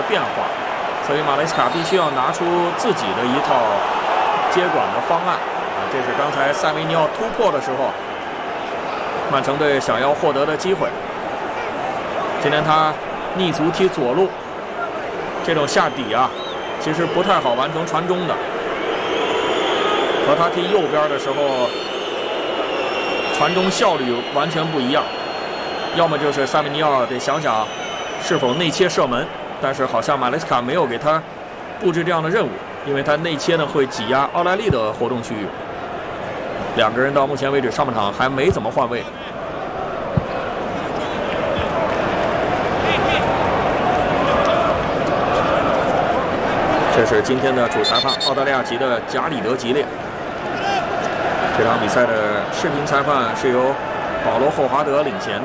的变化，所以马雷斯卡必须要拿出自己的一套接管的方案啊！这是刚才塞维尼奥突破的时候，曼城队想要获得的机会。今天他逆足踢左路，这种下底啊，其实不太好完成传中的。和他踢右边的时候，传中效率完全不一样。要么就是塞维尼奥得想想是否内切射门，但是好像马雷斯卡没有给他布置这样的任务，因为他内切呢会挤压奥莱利的活动区域。两个人到目前为止上半场还没怎么换位。这是今天的主裁判，澳大利亚籍的贾里德吉列。这场比赛的视频裁判是由保罗·霍华德领衔的。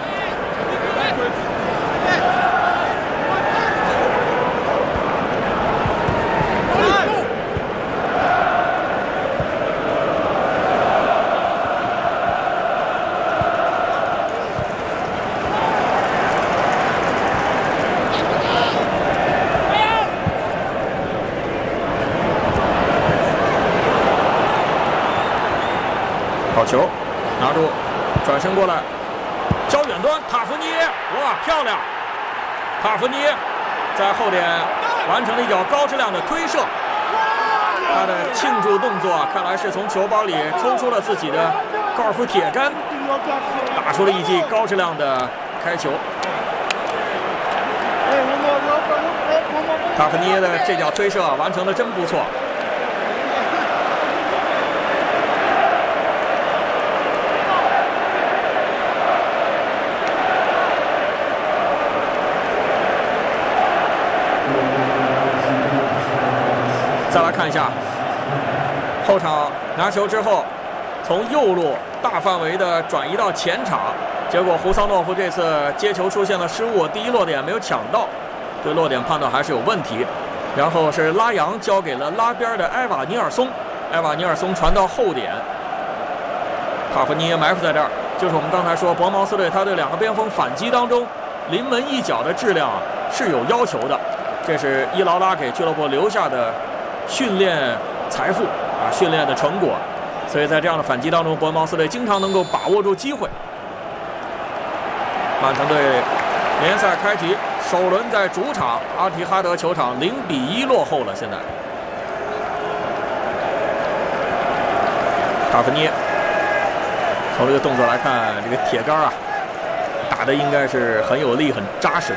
好球，拿住，转身过来，交远端，塔夫尼，哇，漂亮！塔夫尼在后点完成了一脚高质量的推射，他的庆祝动作看来是从球包里抽出了自己的高尔夫铁杆，打出了一记高质量的开球。塔夫尼的这脚推射完成的真不错。再来看一下后场拿球之后，从右路大范围的转移到前场，结果胡桑诺夫这次接球出现了失误，第一落点没有抢到，对落点判断还是有问题。然后是拉扬交给了拉边的埃瓦尼尔松，埃瓦尼尔松传到后点，塔夫尼耶埋伏在这儿，就是我们刚才说伯茅斯队他对两个边锋反击当中临门一脚的质量是有要求的，这是伊劳拉给俱乐部留下的训练财富啊，训练的成果。所以在这样的反击当中，伯恩茅斯队经常能够把握住机会。曼城队联赛开局首轮在主场阿提哈德球场0-1落后了。现在卡芬涅从这个动作来看，这个铁杆啊打的应该是很有力很扎实的。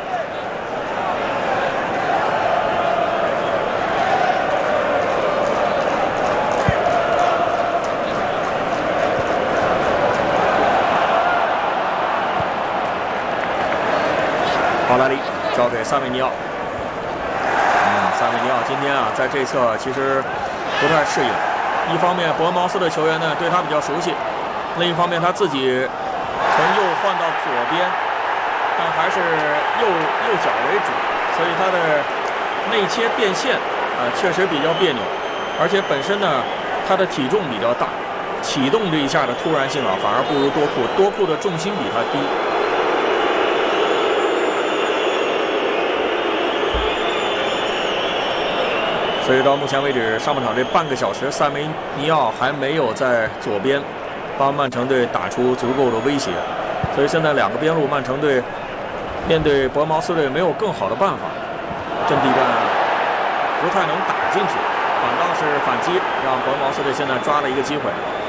奥拉利交给萨维尼奥。萨维尼奥今天啊，在这侧其实不太适应。一方面，伯恩茅斯的球员呢对他比较熟悉；另一方面，他自己从右换到左边，但还是右脚为主，所以他的内切变线确实比较别扭。而且本身呢，他的体重比较大，启动这一下的突然性啊，反而不如多库。多库的重心比他低。所以到目前为止，上半场这半个小时，塞梅尼奥还没有在左边帮曼城队打出足够的威胁。所以现在两个边路，曼城队面对伯恩茅斯队没有更好的办法，阵地战不太能打进去，反倒是反击让伯恩茅斯队现在抓了一个机会。